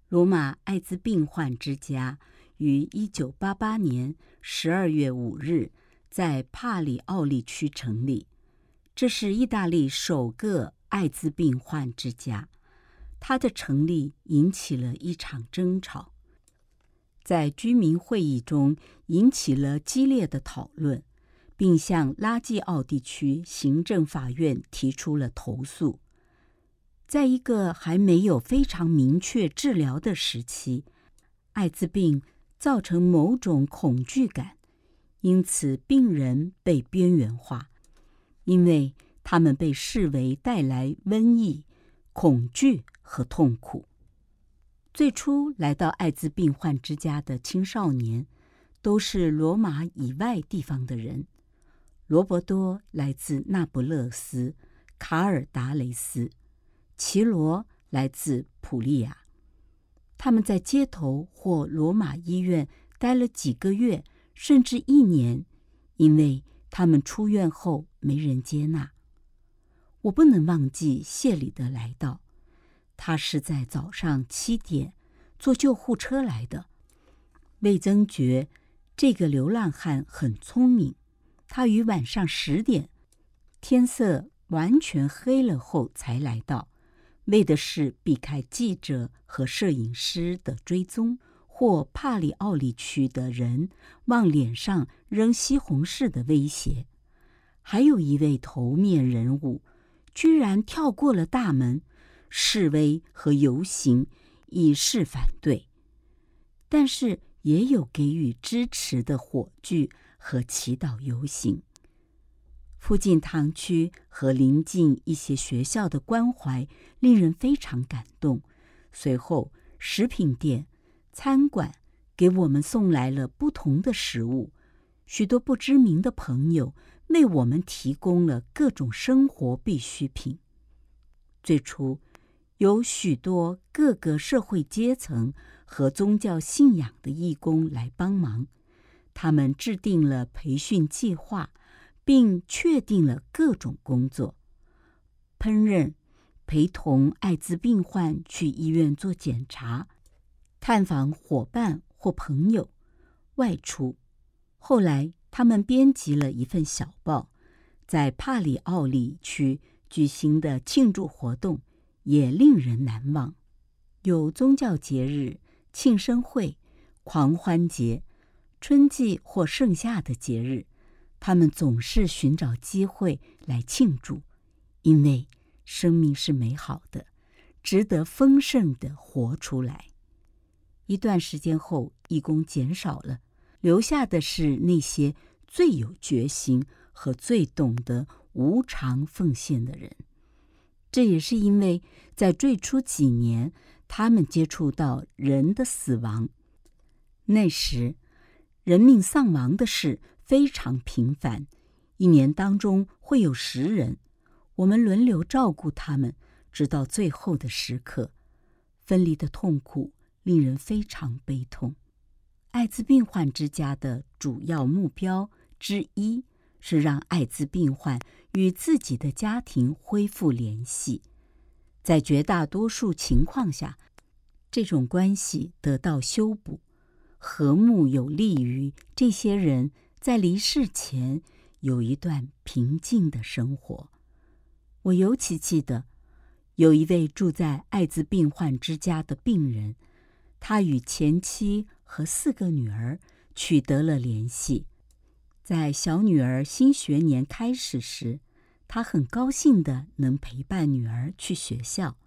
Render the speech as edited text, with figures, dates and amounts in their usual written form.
罗马艾滋病患之家于1988年12月5日在帕里奥利区成立，这是意大利首个艾滋病患之家。它的成立引起了一场争吵，在居民会议中引起了激烈的讨论，并向拉季奥地区行政法院提出了投诉。在一个还没有非常明确治疗的时期，艾滋病造成某种恐惧感，因此病人被边缘化，因为他们被视为带来瘟疫、恐惧和痛苦。最初来到艾滋病患之家的青少年都是罗马以外地方的人。罗伯多来自那不勒斯、卡尔达雷斯，齐罗来自普利亚。他们在街头或罗马医院待了几个月，甚至1年，因为他们出院后没人接纳。我不能忘记谢里的来到，他是在早上7点坐救护车来的。魏增觉这个流浪汉很聪明，他于晚上10点，天色完全黑了后才来到，为的是避开记者和摄影师的追踪，或帕里奥利区的人往脸上扔西红柿的威胁。还有一位头面人物居然跳过了大门，示威和游行以示反对，但是也有给予支持的火炬和祈祷游行。附近堂区和邻近一些学校的关怀令人非常感动。随后，食品店、餐馆给我们送来了不同的食物，许多不知名的朋友为我们提供了各种生活必需品。最初，有许多各个社会阶层和宗教信仰的义工来帮忙，他们制定了培训计划，并确定了各种工作：烹饪、陪同艾滋病患去医院做检查、探访伙伴或朋友、外出。后来，他们编辑了一份小报，在帕里奥利区举行的庆祝活动也令人难忘。有宗教节日、庆生会、狂欢节、春季或盛夏的节日，他们总是寻找机会来庆祝，因为生命是美好的，值得丰盛地活出来。一段时间后，义工减少了，留下的是那些最有决心和最懂得无偿奉献的人。这也是因为在最初几年，他们接触到人的死亡。那时，人命丧亡的事非常频繁，1年当中会有10人。我们轮流照顾他们，直到最后的时刻。分离的痛苦令人非常悲痛。艾滋病患之家的主要目标之一是让艾滋病患与自己的家庭恢复联系。在绝大多数情况下，这种关系得到修补，和睦有利于这些人在离世前有一段平静的生活。我尤其记得，有一位住在艾滋病患之家的病人，他与前妻和4个女儿取得了联系。在小女儿新学年开始时，他很高兴地能陪伴女儿去学校。